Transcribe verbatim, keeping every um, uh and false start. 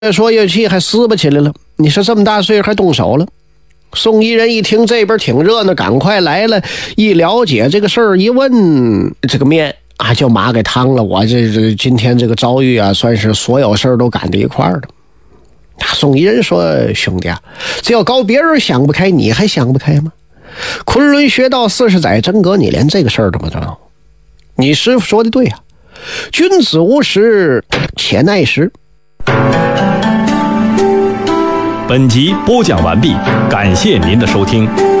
说有气还撕不起来了，你说这么大岁数还动手了。宋一人一听这边挺热闹，赶快来了，一了解这个事儿，一问这个面啊就马给烫了。我这这今天这个遭遇啊，算是所有事儿都赶在一块儿的。宋一人说：“兄弟啊，只要搞别人想不开，你还想不开吗？昆仑学道四十载，真哥你连这个事儿都不知道。你师傅说的对啊，君子无时，且耐时。” 本集播讲完毕，感谢您的收听。